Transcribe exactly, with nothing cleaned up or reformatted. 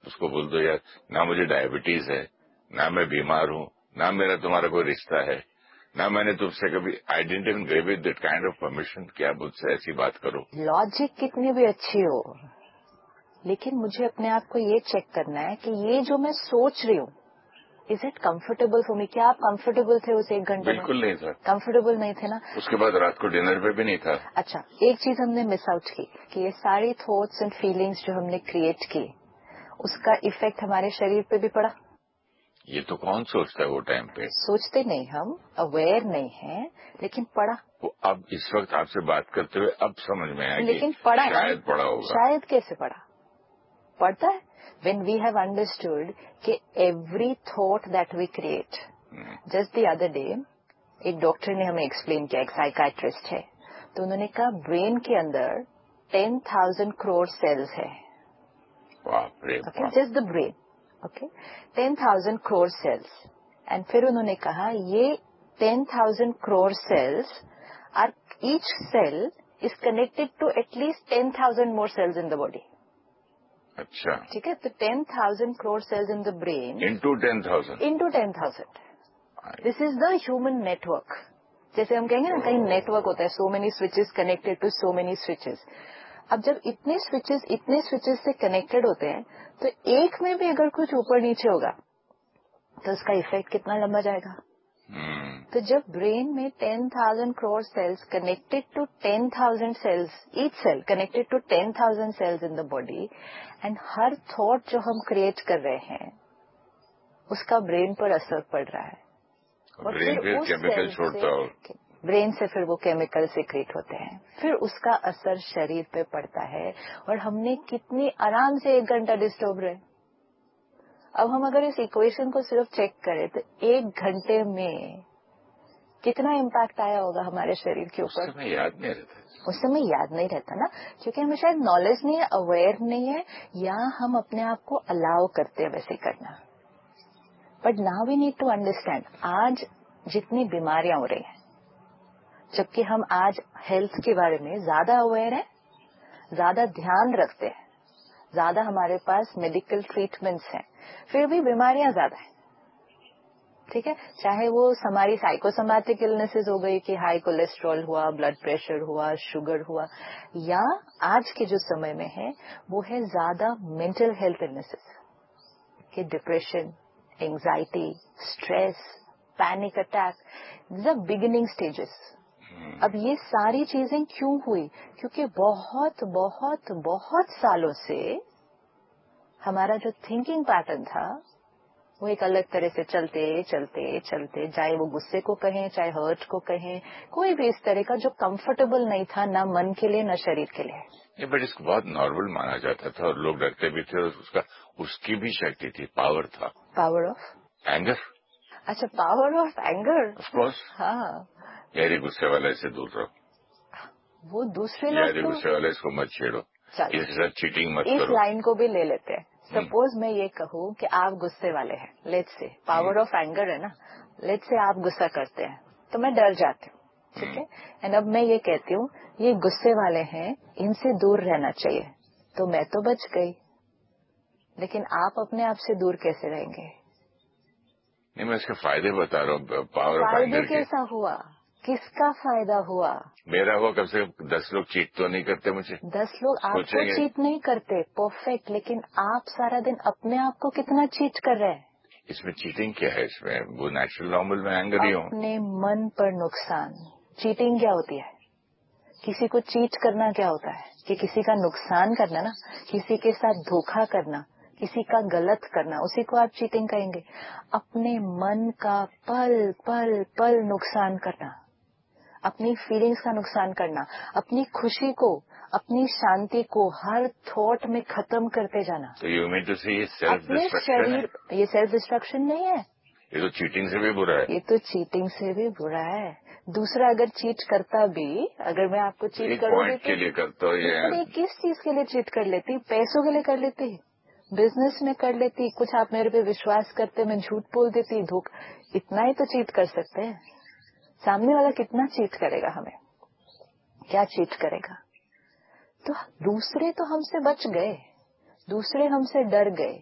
उसको बोल दो यार, ना मुझे डायबिटीज है, ना मैं बीमार हूँ, ना मेरा तुम्हारा कोई रिश्ता है, ना मैंने तुमसे कभी, I didn't even give it that kind of permission कि आप मुझसे ऐसी बात करो। लॉजिक कितनी भी अच्छी हो, लेकिन मुझे अपने आप को ये चेक करना है कि ये जो मैं सोच रही हूँ, is it comfortable for me? क्या आप कंफर्टेबल थे उस एक घंटे में? बिल्कुल नहीं था। कंफर्टेबल नहीं थे ना। उसके बाद रात को डिनर पे भी नहीं था। अच्छा, एक चीज हमने मिस आउट की कि ये सारी थॉट्स एंड फीलिंग्स जो हमने क्रिएट की, उसका इफेक्ट हमारे शरीर पे भी पड़ा। ये तो कौन सोचता है वो टाइम पे? सोचते नहीं, हम अवेयर नहीं है, लेकिन पड़ा। वो अब इस वक्त आपसे बात करते हुए अब समझ में आया लेकिन कि पड़ा शायद पड़ा होगा। शायद कैसे पड़ा? पड़ता है when we have understood कि every thought that we create, just the other day एक डॉक्टर ने हमें एक्सप्लेन किया, एक साइकाट्रिस्ट है, तो उन्होंने कहा ब्रेन के अंदर टेन थाउजेंड करोड़ सेल्स है। Okay, just the brain, okay, ten thousand crore sales. And फिर उन्होंने कहा ये ten thousand crore sales are, each cell is connected to at least ten thousand more sales in the body. अच्छा, ठीक है, तो ten thousand crore sales in the brain into ten thousand into ten thousand, this is the human network. जैसे हम कहेंगे ना, कहीं network होता है, so many switches connected to so many switches. अब जब इतने स्विचेस इतने स्विचेस से कनेक्टेड होते हैं, तो एक में भी अगर कुछ ऊपर नीचे होगा तो उसका इफेक्ट कितना लंबा जाएगा। hmm. तो जब ब्रेन में ten thousand crore sales connected to ten thousand sales, each cell connected to ten thousand sales in the body, and her thought जो हम क्रिएट कर रहे हैं उसका ब्रेन पर असर पड़ रहा है। और ब्रेन फिर उस केमिकल छोड़ता हो, ब्रेन से फिर वो केमिकल सीक्रेट होते हैं, फिर उसका असर शरीर पे पड़ता है। और हमने कितनी आराम से एक घंटा डिस्टर्ब रहे। अब हम अगर इस इक्वेशन को सिर्फ चेक करें तो एक घंटे में कितना इम्पैक्ट आया होगा हमारे शरीर के ऊपर। उस समय याद नहीं रहता, उस समय याद नहीं रहता ना, क्योंकि हमें शायद नॉलेज नहीं है, अवेयर नहीं है, या हम अपने आप को अलाउ करते हैं वैसे करना। But now we need to understand, आज जितनी बीमारियां हो रही हैं, जबकि हम आज हेल्थ के बारे में ज्यादा अवेयर हैं, ज्यादा ध्यान रखते हैं, ज्यादा हमारे पास मेडिकल ट्रीटमेंट्स हैं, फिर भी बीमारियां ज्यादा हैं। ठीक है, चाहे वो हमारी साइकोसोमैटिक इलनेसेस हो गई कि हाई कोलेस्ट्रॉल हुआ, ब्लड प्रेशर हुआ, शुगर हुआ, या आज के जो समय में है वो है ज्यादा मेंटल हेल्थ इलनेसेस कि depression, anxiety, stress, panic attack, the beginning stages. अब ये सारी चीजें क्यों हुई? क्योंकि बहुत बहुत बहुत सालों से हमारा जो थिंकिंग पैटर्न था वो एक अलग तरह से चलते चलते चलते, चाहे वो गुस्से को कहें, चाहे हर्ट को कहें, कोई भी इस तरह का जो कंफर्टेबल नहीं था, ना मन के लिए ना शरीर के लिए। ये बट इसको बहुत नॉर्मल माना जाता था और लोग डरते भी थे, और उसका उसकी भी शक्ति थी, पावर था। Power of anger. अच्छा, power of anger, of course. हाँ, यारी गुस्से वाले से दूर रहो, वो दूसरे लोग यारी तो गुस्से वाले इसको मत छेड़ो, इसके साथ चीटिंग मत इस करो। लाइन को भी ले लेते हैं। सपोज मैं ये कहूँ कि आप गुस्से वाले हैं, let's say power of anger है ना, लेट्स से आप गुस्सा करते हैं तो मैं डर जाती हूँ, ठीक है। एंड अब मैं ये कहती हूँ ये गुस्से वाले हैं, इनसे दूर रहना चाहिए, तो मैं तो बच गई। लेकिन आप अपने आप से दूर कैसे रहेंगे? नहीं, मैं इसके फायदे बता रहा हूँ, पावर ऑफ फायदे एंगर के। कैसा हुआ? किसका फायदा हुआ? मेरा हुआ, कम से कम दस लोग चीट तो नहीं करते मुझे। दस लोग आपको चीट नहीं करते, परफेक्ट, लेकिन आप सारा दिन अपने आप को कितना चीट कर रहे हैं? इसमें चीटिंग क्या है? इसमें वो नेचुरल नॉर्मल में एंगर ही हूँ। अपने मन पर नुकसान। चीटिंग क्या होती है? किसी को चीट करना क्या होता है? कि किसी का नुकसान करना ना, किसी के साथ धोखा करना, किसी का गलत करना, उसी को आप चीटिंग कहेंगे। अपने मन का पल पल पल नुकसान करना, अपनी फीलिंग्स का नुकसान करना, अपनी खुशी को, अपनी शांति को हर थॉट में खत्म करते जाना। तो यू मीन टू से ये सेल्फ अपने डिस्ट्रक्शन है? ये सेल्फ डिस्ट्रक्शन नहीं है, ये तो चीटिंग से भी बुरा है। ये तो चीटिंग से भी बुरा है। दूसरा अगर चीट करता भी, अगर मैं आपको चीट एक करूँ पॉइंट के लिए करता हूँ ये। ये किस चीज के लिए चीट कर लेती? पैसों के लिए कर लेती, बिजनेस में कर लेती, कुछ आप मेरे पे विश्वास करते, मैं झूठ बोल देती, धोखा, इतना ही तो चीट कर सकते हैं। सामने वाला कितना चीट करेगा हमें? क्या चीट करेगा? तो दूसरे तो हमसे बच गए, दूसरे हमसे डर गए,